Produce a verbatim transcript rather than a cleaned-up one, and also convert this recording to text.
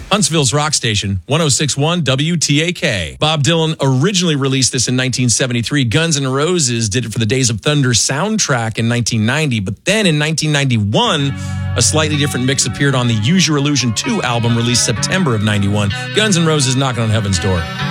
Huntsville's rock station, one oh six point one W T A K. Bob Dylan originally released this in nineteen seventy-three. Guns N' Roses did it for the Days of Thunder soundtrack in nineteen ninety. But then in nineteen ninety-one, a slightly different mix appeared on the Use Your Illusion two album released September of ninety-one. Guns N' Roses Knocking on Heaven's Door.